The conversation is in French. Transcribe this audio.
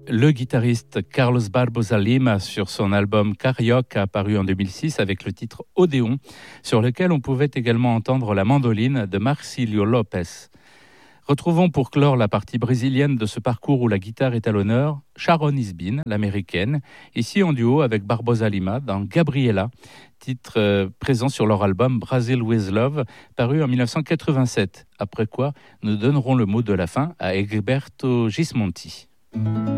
Le guitariste Carlos Barbosa Lima sur son album Carioca paru en 2006 avec le titre Odéon, sur lequel on pouvait également entendre la mandoline de Marcílio Lopes. Retrouvons pour clore la partie brésilienne de ce parcours où la guitare est à l'honneur, Sharon Isbin, l'américaine, ici en duo avec Barbosa Lima dans Gabriela, titre présent sur leur album Brazil with Love, paru en 1987. Après quoi, nous donnerons le mot de la fin à Egberto Gismonti.